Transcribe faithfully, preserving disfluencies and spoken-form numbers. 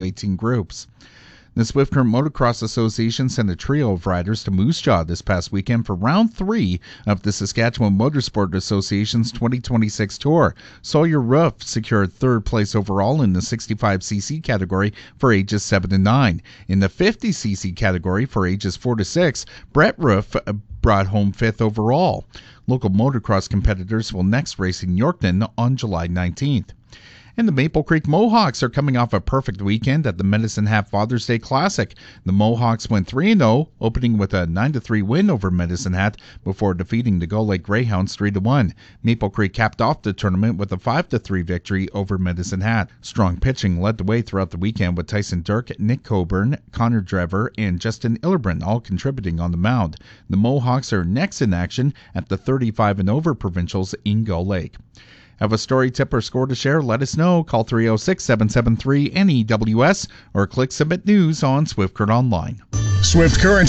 eighteen groups. The Swift Current Motocross Association sent a trio of riders to Moose Jaw this past weekend for round three of the Saskatchewan Motorsport Association's twenty twenty-six tour. Sawyer Roof secured third place overall in the sixty-five c c category for ages seven to nine. In the fifty c c category for ages four to six, Brett Roof brought home fifth overall. Local motocross competitors will next race in Yorkton on July nineteenth. And the Maple Creek Mohawks are coming off a perfect weekend at the Medicine Hat Father's Day Classic. The Mohawks went three and oh, opening with a nine to three win over Medicine Hat before defeating the Gull Lake Greyhounds three to one. Maple Creek capped off the tournament with a five to three victory over Medicine Hat. Strong pitching led the way throughout the weekend with Tyson Dirk, Nick Coburn, Connor Drever, and Justin Illerbrand all contributing on the mound. The Mohawks are next in action at the thirty-five and over provincials in Gull Lake. Have a story, tip, or score to share? Let us know. Call three oh six, seven seven three, N E W S or click Submit News on Swift Current Online. Swift Current